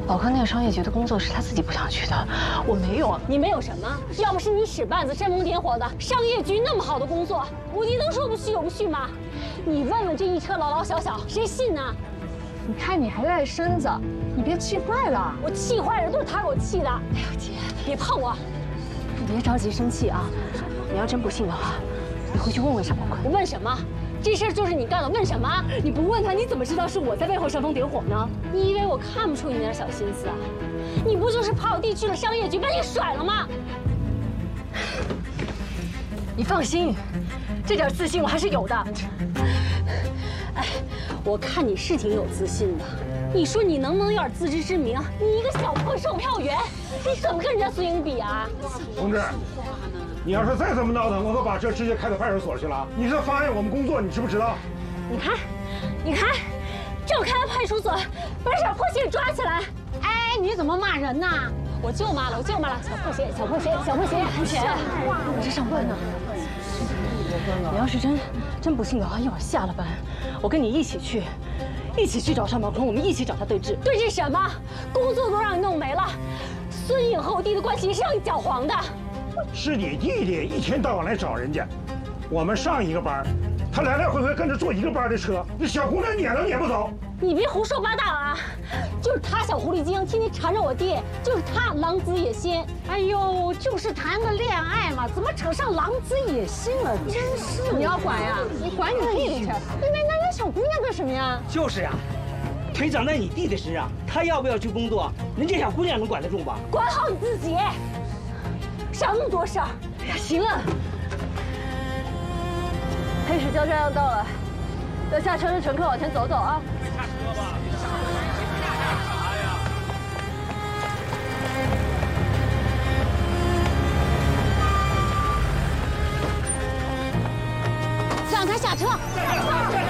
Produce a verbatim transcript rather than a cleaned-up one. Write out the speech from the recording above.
宝哥那个商业局的工作是他自己不想去的，我没有啊。 你没有什么？要不是你使绊子煽风点火的，商业局那么好的工作，武迪能说不去有不去吗？你问问这一车老老小小，谁信呢？ 你看你还赖身子，你别气坏了。 我气坏了，都是他给我气的。哎呦姐，别碰我！ 你别着急生气啊。你要真不信的话，你回去问问夏宝坤。 我问什么？ 这事儿就是你干的，问什么？ 你不问他，你怎么知道是我在背后煽风点火呢？ 你以为我看不出你那点小心思啊？你不就是怕我弟去了商业局把你甩了吗？ 你放心，这点自信我还是有的。 哎，我看你是挺有自信的。你说你能不能有点自知之明？你一个小破售票员，你怎么跟人家孙颖比啊？ 同志。 你要是再这么闹腾，我可把车直接开到派出所去了。你这妨碍我们工作，你知不知道？ 你看，你看，这我开到派出所，把小破鞋抓起来。 哎，你怎么骂人呢？ 我就骂了，我就骂了，小破鞋，小破鞋，小破鞋，不行， 我这上班呢。你要是真真不信的话，一会儿下了班，我跟你一起去，一起去找尚宝坤，我们一起找他对峙。 对峙什么？工作都让你弄没了，孙颖和我弟的关系也是让你搅黄的。 是你弟弟一天到晚来找人家，我们上一个班，他来来回回跟着坐一个班的车，那小姑娘撵都撵不走。 你别胡说八道啊！就是他小狐狸精，天天缠着我弟，就是他狼子野心。 哎呦，就是谈个恋爱嘛，怎么扯上狼子野心了？真是！你要管呀？你管你弟弟去！你为难那小姑娘干什么呀？ 就是呀，腿长在你弟弟身上，他要不要去工作，人家小姑娘能管得住吗？ 管好你自己。 少那么多事儿！ 哎呀，行了，黑石交站要到了，要下车的乘客往前走走啊！ 下车吧，下啥呀？ 让他下车！下车！